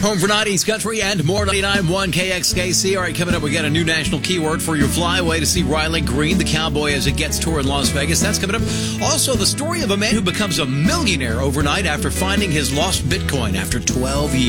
Home for 90s country and more. 99.1 KXKC. All right, coming up, we got a new national keyword for your flyaway to see Riley Green, the Cowboy as it gets tour in Las Vegas. That's coming up. Also, the story of a man who becomes a millionaire overnight after finding his lost Bitcoin after 12 years.